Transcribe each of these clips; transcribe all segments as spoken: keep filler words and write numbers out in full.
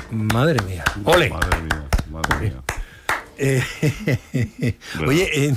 Madre mía. ¡Ole! Madre mía, madre mía. Eh, oye, eh,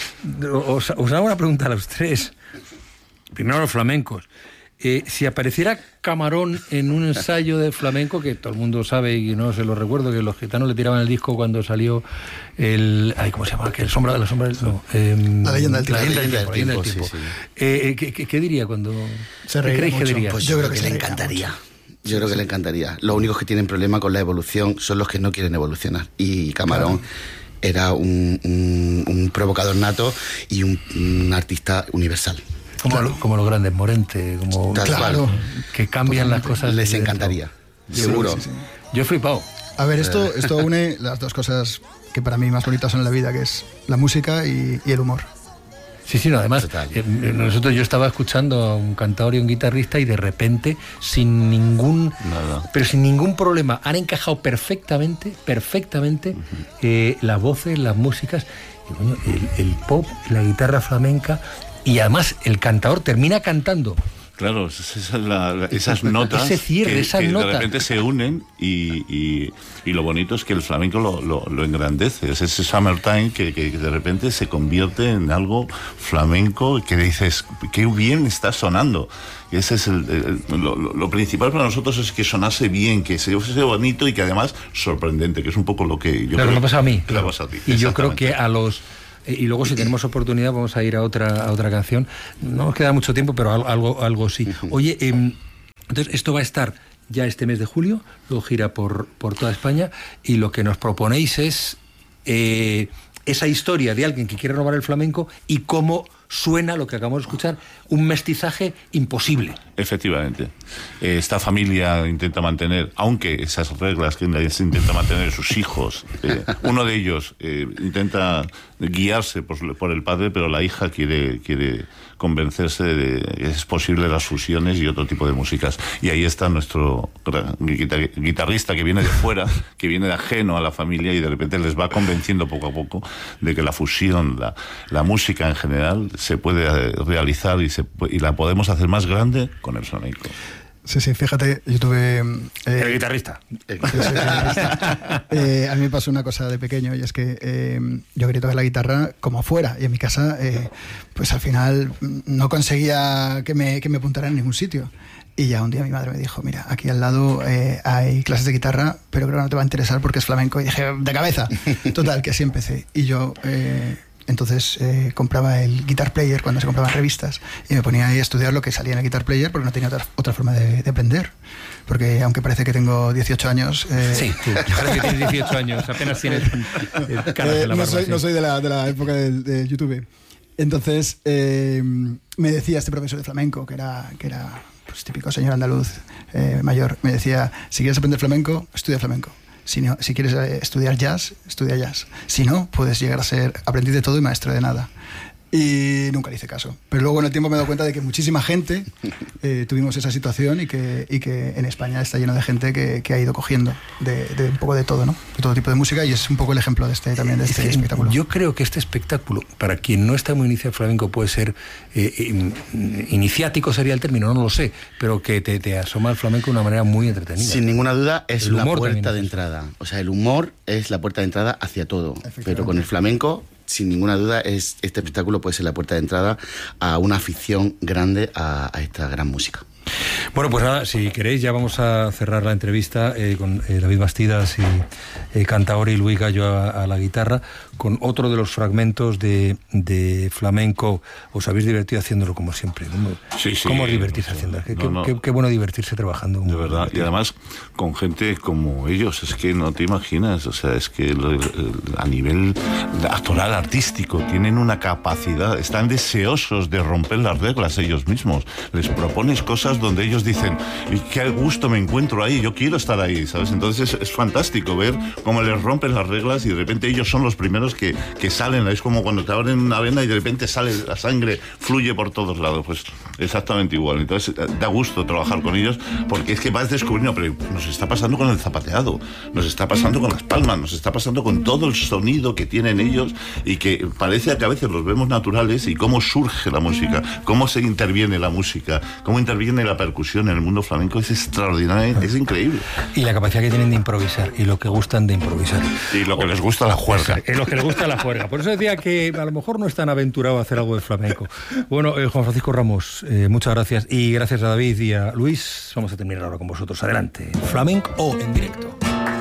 os, os hago una pregunta a los tres. Primero a los flamencos. Eh, si apareciera Camarón en un ensayo de flamenco, que todo el mundo sabe y no se lo recuerdo, que los gitanos le tiraban el disco cuando salió el... Ay, ¿cómo se llama? Que el sombra de la sombra del... No, eh, la leyenda del tiempo. La leyenda del tiempo. Leyenda del tiempo. Sí, sí. Eh, ¿qué, qué, ¿Qué diría cuando...? Se reiría mucho. ¿Qué diría? Pues yo creo que le encantaría. Mucho. Yo creo que le encantaría. Los únicos que tienen problema con la evolución son los que no quieren evolucionar. Y Camarón claro. era un, un, un provocador nato y un, un artista universal. Como, claro. como los grandes Morente, como claro. que cambian las cosas. Les encantaría, seguro. Sí, sí, sí. Yo he flipado. A ver, esto, esto une las dos cosas que para mí más bonitas son en la vida, que es la música y, y el humor. Sí, sí, no, además, eh, nosotros yo estaba escuchando a un cantador y un guitarrista y de repente, sin ningún, Nada. pero sin ningún problema, han encajado perfectamente, perfectamente uh-huh. eh, las voces, las músicas, y, bueno, el, el pop, la guitarra flamenca, y además el cantador termina cantando. Claro, esas, la, esas notas ese cierre, que, esas que notas. de repente se unen y, y, y lo bonito es que el flamenco lo, lo, lo engrandece. Es ese Summertime que, que de repente se convierte en algo flamenco que dices, qué bien está sonando. Y ese es el, el, lo, lo principal para nosotros es que sonase bien, que sea bonito y que además sorprendente, que es un poco lo que yo claro, creo me pasa a mí. Claro. A ti, y yo creo que a los... Y luego, si tenemos oportunidad, vamos a ir a otra a otra canción. No nos queda mucho tiempo, pero algo algo sí. Oye, eh, entonces esto va a estar ya este mes de julio, luego gira por, por toda España, y lo que nos proponéis es eh, esa historia de alguien que quiere robar el flamenco y cómo suena lo que acabamos de escuchar, un mestizaje imposible. Efectivamente. Eh, esta familia intenta mantener, aunque esas reglas que se intenta mantener sus hijos, eh, uno de ellos eh, intenta guiarse por, por el padre, pero la hija quiere, quiere convencerse de que es posible las fusiones y otro tipo de músicas. Y ahí está nuestro guitarrista que viene de fuera, que viene de ajeno a la familia y de repente les va convenciendo poco a poco de que la fusión, la, la música en general, se puede realizar y, se, y la podemos hacer más grande con el flamenco. Sí, sí, fíjate, yo tuve... Eh, el guitarrista. Sí, sí, el guitarrista. Eh, a mí me pasó una cosa de pequeño, y es que eh, yo quería tocar la guitarra como afuera, y en mi casa, eh, pues al final no conseguía que me, que me apuntara en ningún sitio. Y ya un día mi madre me dijo, mira, aquí al lado eh, hay clases de guitarra, pero creo que no te va a interesar porque es flamenco. Y dije, de cabeza. Total, que así empecé. Y yo... Eh, Entonces eh, compraba el Guitar Player cuando se compraban revistas y me ponía ahí a estudiar lo que salía en el Guitar Player porque no tenía otra, otra forma de, de aprender. Porque aunque parece que tengo dieciocho años... Eh... Sí, tú, parece que tienes dieciocho años, apenas tienes caras de la barba. No soy, sí. no soy de, la, de la época de, de YouTube. Entonces eh, me decía este profesor de flamenco, que era, que era pues, típico señor andaluz eh, mayor, me decía, si quieres aprender flamenco, estudia flamenco. Si, no, si quieres estudiar jazz, estudia jazz. Si no, puedes llegar a ser aprendiz de todo y maestro de nada. Y nunca le hice caso. Pero luego en el tiempo me he dado cuenta de que muchísima gente eh, tuvimos esa situación y que, y que en España está lleno de gente que, que ha ido cogiendo de, de un poco de todo, ¿no? De todo tipo de música, y es un poco el ejemplo de este también de este espectáculo. Yo creo que este espectáculo, para quien no está muy iniciado en flamenco, puede ser eh, iniciático sería el término, no lo sé, pero que te, te asoma al flamenco de una manera muy entretenida. Sin ninguna duda es el la humor puerta de entrada. O sea, el humor es la puerta de entrada hacia todo. Pero con el flamenco, sin ninguna duda, es, este espectáculo puede ser la puerta de entrada a una afición grande a, a esta gran música. Bueno, pues nada, si queréis ya vamos a cerrar la entrevista eh, con eh, David Bastidas y eh, cantador y Luis Gallo a, a la guitarra, con otro de los fragmentos de, de flamenco. Os habéis divertido haciéndolo como siempre. ¿Cómo, sí, sí, ¿cómo os divertís no, haciendo? Qué, no, no. Qué, qué bueno divertirse trabajando. De verdad, divertido. Y además con gente como ellos, es que no te imaginas, o sea, es que lo, a nivel actoral, artístico, tienen una capacidad, están deseosos de romper las reglas ellos mismos. Les propones cosas donde ellos dicen, y qué gusto me encuentro ahí, yo quiero estar ahí, ¿sabes? Entonces es, es fantástico ver cómo les rompen las reglas y de repente ellos son los primeros que, que salen. Es como cuando te abren una vena y de repente sale la sangre, fluye por todos lados. Pues exactamente igual. Entonces da gusto trabajar con ellos porque es que vas descubriendo, pero nos está pasando con el zapateado, nos está pasando con las palmas, nos está pasando con todo el sonido que tienen ellos y que parece que a veces los vemos naturales, y cómo surge la música, cómo se interviene la música, cómo interviene tiene la percusión en el mundo flamenco es extraordinaria, es increíble. Y la capacidad que tienen de improvisar, y lo que gustan de improvisar. Y lo que les gusta la juerga. Es lo que les gusta la juerga. Por eso decía que a lo mejor no es tan aventurado hacer algo de flamenco. Bueno, eh, Juan Francisco Ramos, eh, muchas gracias. Y gracias a David y a Luis. Vamos a terminar ahora con vosotros. Adelante. Flamenco en directo.